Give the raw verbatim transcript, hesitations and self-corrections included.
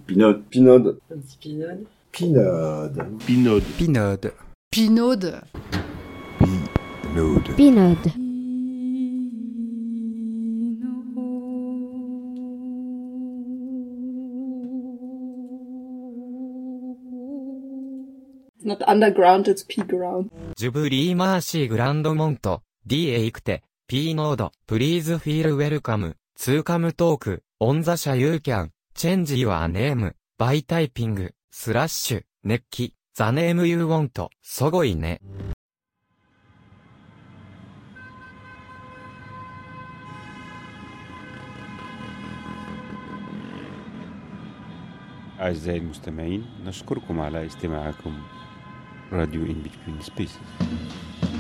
Pinode. Pinode. Un petit pinode. Pinode. Pinode. Pinode. Pinode. Pinode. Pinode. It's not underground, it's P-ground. ジュブリーマーシーグランドモント、D へ行くて、P ノード、Please feel welcome, to come talk, on the show you can, change your name, by typing, スラッシュ、熱気、the name you want, すごいね。 أعزائي المستمعين، نشكركم على استماعكم راديو إن بتوين سبيسز.